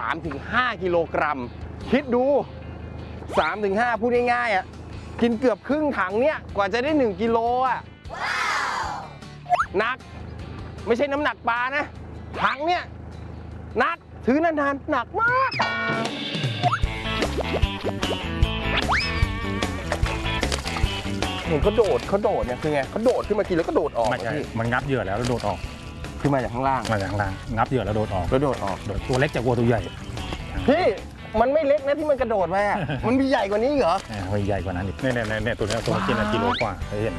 3-5 กิโลกรัมคิดดู 3-5 พูดง่ายๆอ่ะกินเกือบครึ่งถังเนี่ยกว่าจะได้1 กิโลอ่ะหนักไม่ใช่น้ำหนักปลานะถังเนี่ยหนักถือนานๆหนักมากเห็นเขาโดดเนี่ยคือไงเขาโดดขึ้นมากินแล้วก็โดดออกไม่ใช่มันงับเหยื่อแล้วโดดออกคือมาจากข้างล่างงับเหยื่อแล้วโดดออกตัวเล็กจากวัวตัวใหญ่พี่มันไม่เล็กนะที่มันกระโดดไปอ่ะ มันมีใหญ่กว่านี้เหรอมันใหญ่กว่านั้นอีกเนี่ยตัวนี้กินกิโลกว่าเคยเห็น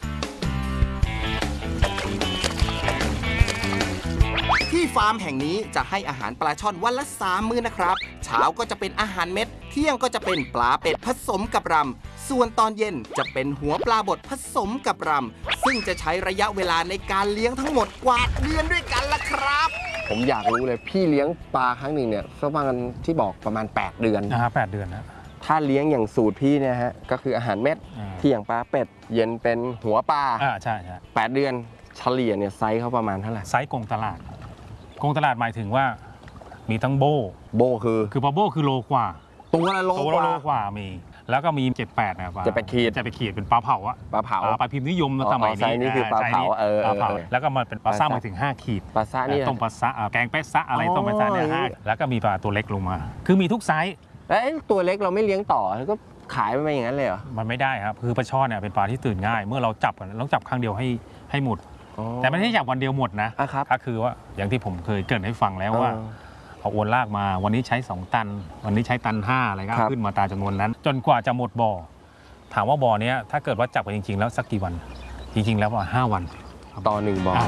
ที่ฟาร์มแห่งนี้จะให้อาหารปลาช่อนวันละ3 มื้อนะครับเช้าก็จะเป็นอาหารเม็ดเที่ยงก็จะเป็นปลาเป็ดผสมกับรำส่วนตอนเย็นจะเป็นหัวปลาบดผสมกับรำซึ่งจะใช้ระยะเวลาในการเลี้ยงทั้งหมดกว่าเดือนด้วยกันละครับผมอยากรู้เลยพี่เลี้ยงปลาครั้งหนึ่งเนี่ยสักประมาณที่บอกประมาณ8 เดือน 8 เดือนนะถ้าเลี้ยงอย่างสูตรพี่เนี่ยฮะก็คืออาหารเม็ดเที่ยงปลาเป็ดเย็นเป็นหัวปลาใช่ 8 เดือนเฉลี่ยเนี่ยไซส์เขาประมาณเท่าไหร่ไซส์กงตลาดหมายถึงว่ามีทั้งโบคือปลาโบคือโลกว่าตัวละโลกว่ามีแล้วก็มี78นะ 78 ขีดเป็นปลาเผาอะปลาพิมพ์นิยมสมัยนี้นี่คือปลาเผาแล้วก็มันเป็นปลาซ่ามาถึง5 ขีดปลาซ่านี่ต้มปลาซ่าแกงแป๊ะซ่าอะไรต้มปลาซ่าเนี่ย5แล้วก็มีปลาตัวเล็กลงมาคือมีทุกไซส์แล้วตัวเล็กเราไม่เลี้ยงต่อก็ขายไปอย่างนั้นเลยเหรอมันไม่ได้ครับคือปลาช่อนเนี่ยเป็นปลาที่ตื่นง่ายเมื่อเราจับกันต้องจับครั้งเดียวให้หมดแต่ไม่ใช่จับวันเดียวหมดนะก็คือว่าอย่างที่ผมเคยเกริ่นให้ฟังแล้วว่าเอาอวนลากมาวันนี้ใช้2 ตันวันนี้ใช้1.5 ตันอะไรก็ขึ้นมาตามจำนวนนั้นจนกว่าจะหมดบ่อถามว่าบ่อนี้ถ้าเกิดว่าจับกันจริงๆแล้วสักกี่วันจริงๆแล้วว่า5 วันต่อ1 บ่อ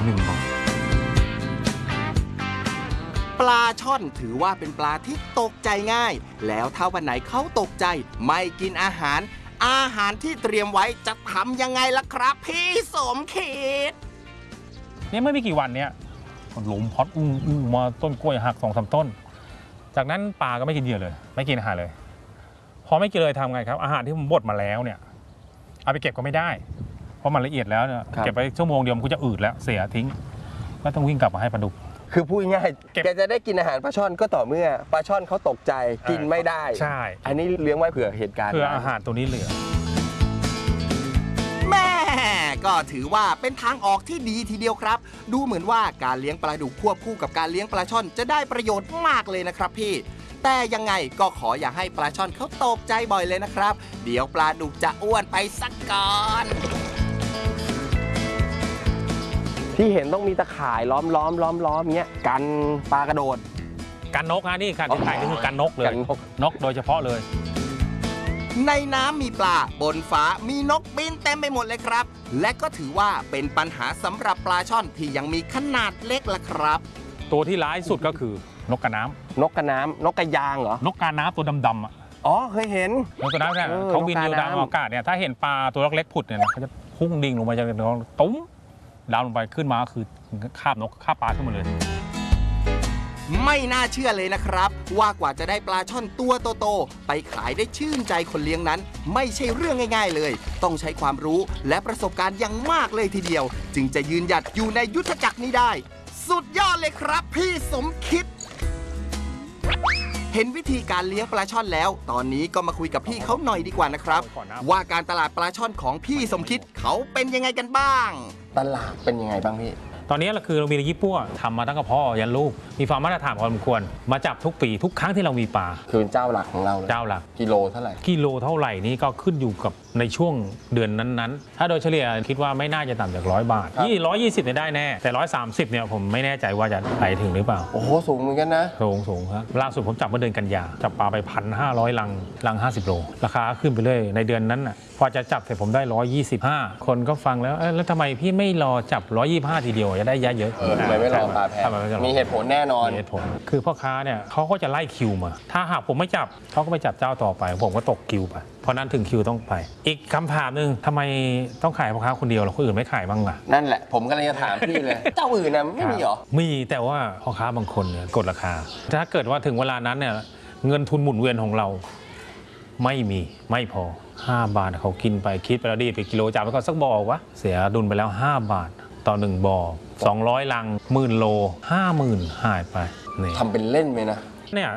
ปลาช่อนถือว่าเป็นปลาที่ตกใจง่ายแล้วถ้าวันไหนเขาตกใจไม่กินอาหารที่เตรียมไว้จะทำยังไงล่ะครับพี่สมคิดเนี่ยไม่กี่วันเนี่ยหลุมพอดมาต้นกล้วยหัก2-3 ต้นจากนั้นปลาก็ไม่กินเหยื่อเลยไม่กินอาหารเลยพอไม่กินเลยทำไงครับอาหารที่ผมบดมาแล้วเนี่ยเอาไปเก็บก็ไม่ได้เพราะมันละเอียดแล้วเนี่ยเก็บไปชั่วโมงเดียวมันก็จะอืดแล้วเสียทิ้งก็ต้องวิ่งกลับมาให้ปลาดุกคือพูดง่ายแกจะได้กินอาหารปลาช่อนก็ต่อเมื่อปลาช่อนเขาตกใจกินไม่ได้ใช่อันนี้เลี้ยงไว้เผื่อเหตุการณ์เผื่ออาหารตัวนี้เหลือแม่ก็ถือว่าเป็นทางออกที่ดีทีเดียวครับดูเหมือนว่าการเลี้ยงปลาดุกควบคู่กับการเลี้ยงปลาช่อนจะได้ประโยชน์มากเลยนะครับพี่แต่ยังไงก็ขออย่าให้ปลาช่อนเขาตกใจบ่อยเลยนะครับเดี๋ยวปลาดุกจะอ้วนไปสักก่อนที่เห็นต้องมีตะข่ายล้อมเงี้ยกันปลากระโดดกันนกนะนี่ค่ะที่ถ่ายนี่คือกันนกเลยนกโดยเฉพาะเลยในน้ำมีปลาบนฟ้ามีนกบินเต็มไปหมดเลยครับและก็ถือว่าเป็นปัญหาสำหรับปลาช่อนที่ยังมีขนาดเล็กล่ะครับตัวที่ร้ายสุดก็คือนกกระน้ำนกกระยางเหรอนกกระน้ำตัวดำๆอ่ะเคยเห็นนกกระน้ำเนี่ยเขาบินอยู่ตามอากาศเนี่ยถ้าเห็นปลาตัวเล็กๆผุดเนี่ยนะเขาจะพุ่งดิ่งลงมาจากน้องตุ้มดาวลงไปขึ้นมาคือคาบปลาขึ้นมาเลยไม่น่าเชื่อเลยนะครับว่ากว่าจะได้ปลาช่อนตัวโตๆไปขายได้ชื่นใจคนเลี้ยงนั้นไม่ใช่เรื่องง่ายๆเลยต้องใช้ความรู้และประสบการณ์อย่างมากเลยทีเดียวจึงจะยืนหยัดอยู่ในยุทธจักรนี้ได้สุดยอดเลยครับพี่สมคิดเห็นวิธีการเลี้ยงปลาช่อนแล้วตอนนี้ก็มาคุยกับพี่เขาหน่อยดีกว่านะครับว่าการตลาดปลาช่อนของพี่สมคิดเขาเป็นยังไงกันบ้างตลาดเป็นยังไงบ้างพี่ตอนนี้เราคือเรามียี่ปั้วทำมาตั้งแต่พ่อยันลูกมีความมาตรฐานพอสมควรมาจับทุกปีทุกครั้งที่เรามีปลาคือเป็นเจ้าหลักของเราเลยเจ้าหลักกิโลเท่าไหร่นี่ก็ขึ้นอยู่กับในช่วงเดือนนั้นๆถ้าโดยเฉลี่ยคิดว่าไม่น่าจะต่ำจาก100 บาท120เนี่ยได้แน่แต่130เนี่ยผมไม่แน่ใจว่าจะไปถึงหรือเปล่าโอ้โหสูงเหมือนกันนะสูงครับล่าสุดผมจับเมื่อเดือนกันยาจับปลาไป1,500 ลัง50 โลราคาขึ้นไปเลยในเดือนนั้นน่ะพอจะจับเสร็จผมได้125คนก็ฟังแล้วทำไมพี่ไม่รอจับ125ทีเดียวจะได้เยอะทำไมไม่รอปลาแพงมีเหตุผลแน่นอนมีเหตุผลคือพ่อค้าเนี่ยเขาก็จะไล่คิวมาถ้าหากผมไม่จับเขาก็ไปจับเจ้าต่อไปผมก็ตกคิวไปเพราะนั้นถึงคิวต้องไปอีกคำถามหนึ่งทำไมต้องขายพ่อค้าคนเดียวหรอคนอื่นไม่ขายบ้างล่ะนั่นแหละผมกำลังจะถามพี่เลยเจ้าอื่นนะไม่มีหรอมีแต่ว่าพ่อค้าบางคนเนี่ยกดราคาถ้าเกิดว่าถึงเวลานั้นเนี่ยเงินทุนหมุนเวียนของเราไม่พอ5 บาทเขากินไปคิดไปแล้วดีไปกิโลจับไปก็สักบ่อวะเสียดุลไปแล้ว5 บาทต่อ1 บ่อ200 ลัง10,000 โล 50,000หายไปทำเป็นเล่นไหมนะเนี่ย